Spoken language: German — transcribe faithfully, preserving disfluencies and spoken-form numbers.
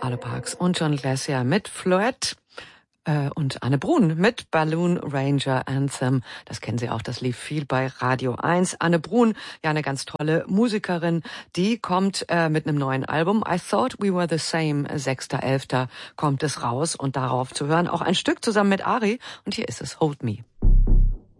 Arlo Parks und John Glacier mit Floette. Äh, und Anne Brun mit Balloon Ranger Anthem. Das kennen Sie auch, das lief viel bei Radio eins. Anne Brun, ja eine ganz tolle Musikerin, die kommt äh, mit einem neuen Album. I Thought We Were the Same, sechster elfter kommt es raus und darauf zu hören auch ein Stück zusammen mit Ari. Und hier ist es, Hold Me.